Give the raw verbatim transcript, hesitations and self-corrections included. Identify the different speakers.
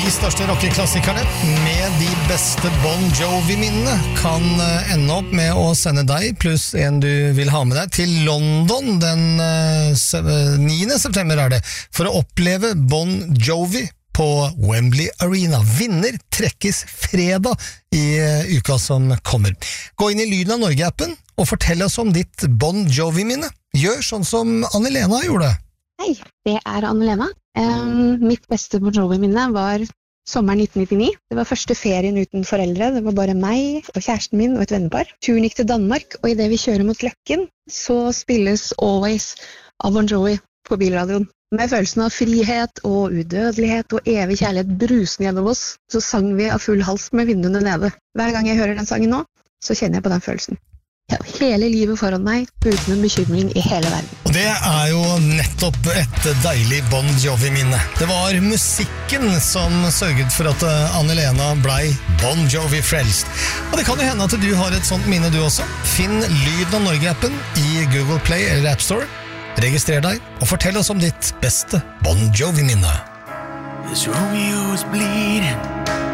Speaker 1: De største rockeklassikerne med de beste Bon Jovi-minnene kan ende opp med å sende deg, pluss en du vil ha med deg, til London den niende september er det, for å oppleve Bon Jovi på Wembley Arena. Vinner trekkes fredag i uka som kommer. Gå inn i Lyden av Norge-appen og fortell oss om ditt Bon Jovi-minne. Gjør sånn som Anne-Lena gjorde.
Speaker 2: Hei, det er Anne-Lena. Um, mitt beste Bon Jovi-minne var sommeren nitten nittini. Det var første ferien uten foreldre. Det var bare meg og kjæresten min og et vennepar. Turen gikk til Danmark, og i det vi kjører mot Løkken, så spilles Always av Bon Jovi på bilradioen. Med følelsen av frihet og udødelighet og evig kjærlighet brusende gjennom oss, så sang vi av full hals med vinduene nede. Hver gang jeg hører den sangen nå, så kjenner jeg på den følelsen. Jeg har hele livet foran meg, uten en bekymring i hele verden.
Speaker 1: Og det er jo nettopp et deilig Bon Jovi-minne. Det var musikken som sørget for at Anne-Lena blei Bon Jovi-frelst. Og det kan jo hende at du har et sånt minne du også. Finn Lyden av Norge-appen i Google Play eller App Store. Registrer deg, og fortell oss om ditt beste Bon Jovi-minne.
Speaker 3: This Romeo is bleeding